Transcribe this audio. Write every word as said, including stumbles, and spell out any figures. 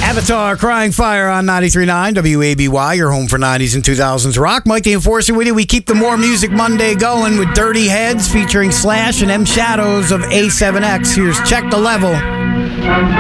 Avatar, Crying Fire on ninety-three point nine W A B Y, your home for nineties and two thousands rock. Mike the Enforcer with you. We keep the More Music Monday going with Dirty Heads featuring Slash and M Shadows of A seven X. Here's Check the Level.